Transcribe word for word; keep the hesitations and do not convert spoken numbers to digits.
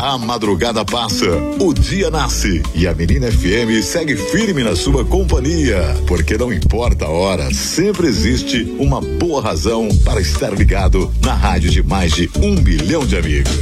A madrugada passa, o dia nasce e a Menina F M segue firme na sua companhia, porque não importa a hora, sempre existe uma boa razão para estar ligado na rádio de mais de um bilhão de amigos.